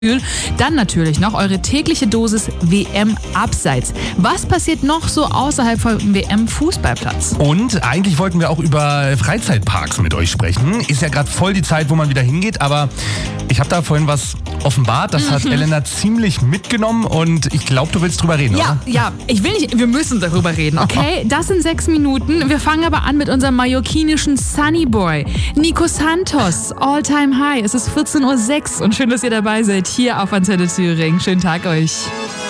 Dann natürlich noch eure tägliche Dosis WM Abseits. Was passiert noch so außerhalb vom WM-Fußballplatz? Und eigentlich wollten wir auch über Freizeitparks mit euch sprechen. Ist ja gerade voll die Zeit, wo man wieder hingeht, aber ich habe da vorhin was offenbart. Das hat Elena ziemlich mitgenommen und ich glaube, du willst drüber reden, oder? Ja, ich will nicht, wir müssen darüber reden, okay? Das sind 6 Minuten. Wir fangen aber an mit unserem mallorquinischen Sunnyboy. Nico Santos, All Time High. Es ist 14:06 Uhr und schön, dass ihr dabei seid hier auf Antenne Thüringen. Schönen Tag euch.